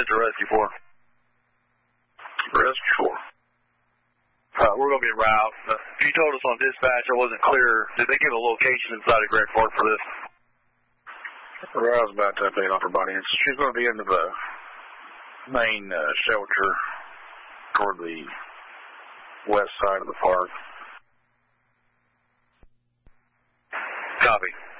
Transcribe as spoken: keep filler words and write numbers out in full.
sent to Rescue four? Rescue four. Uh, we're going to be en route. Uh, you told us on dispatch I wasn't clear. Did they give a location inside of Gregford for this? Well, I was about to update on her body. She's going to be into the main uh, shelter toward the west side of the park. Copy.